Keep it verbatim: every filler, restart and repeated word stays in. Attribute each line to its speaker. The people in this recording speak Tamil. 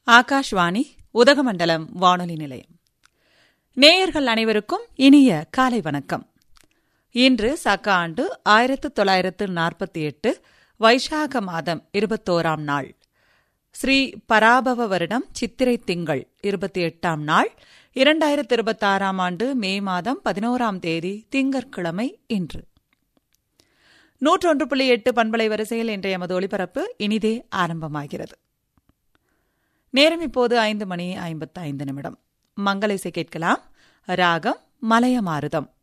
Speaker 1: ஆகாஷ்வாணி உதகமண்டலம் வானொலி நிலையம். நேயர்கள் அனைவருக்கும் இனிய காலை வணக்கம். இன்று சக ஆண்டு ஆயிரத்து தொள்ளாயிரத்து நாற்பத்தி எட்டு வைசாக மாதம் இருபத்தோராம் நாள், ஸ்ரீ பராபவ வருடம் சித்திரை திங்கள் இருபத்தி எட்டாம் நாள், இரண்டாயிரத்து இருபத்தாறாம் ஆண்டு மே மாதம் பதினோராம் தேதி திங்கட்கிழமை. இன்று நூற்றொன்று புள்ளி எட்டு பண்பலை வரிசையில் இன்றைய எமது ஒலிபரப்பு இனிதே ஆரம்பமாகிறது. நேரம் இப்போது ஐந்து மணி ஐம்பத்து ஐந்து நிமிடம். மங்கள இசை கேட்கலாம். ராகம் மலையமாருதம்.